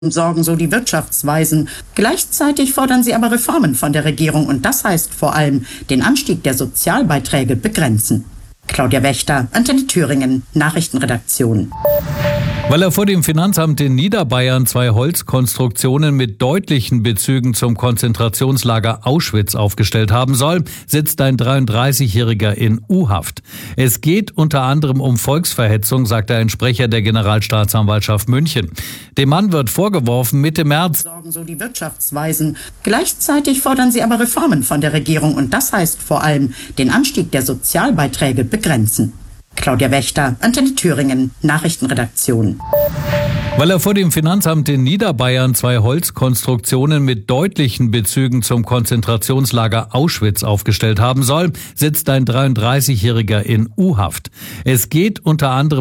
sorgen so die Wirtschaftsweisen. Gleichzeitig fordern sie aber Reformen von der Regierung und das heißt vor allem den Anstieg der Sozialbeiträge begrenzen. Claudia Wächter, Antenne Thüringen, Nachrichtenredaktion. Weil er vor dem Finanzamt in Niederbayern 2 Holzkonstruktionen mit deutlichen Bezügen zum Konzentrationslager Auschwitz aufgestellt haben soll, sitzt ein 33-Jähriger in U-Haft. Es geht unter anderem um Volksverhetzung, sagte ein Sprecher der Generalstaatsanwaltschaft München. Dem Mann wird vorgeworfen, Mitte März sorgen so die Wirtschaftsweisen. Gleichzeitig fordern sie aber Reformen von der Regierung und das heißt vor allem den Anstieg der Sozialbeiträge begrenzen. Claudia Wächter, Antenne Thüringen, Nachrichtenredaktion. Weil er vor dem Finanzamt in Niederbayern 2 Holzkonstruktionen mit deutlichen Bezügen zum Konzentrationslager Auschwitz aufgestellt haben soll, sitzt ein 33-Jähriger in U-Haft. Es geht unter anderem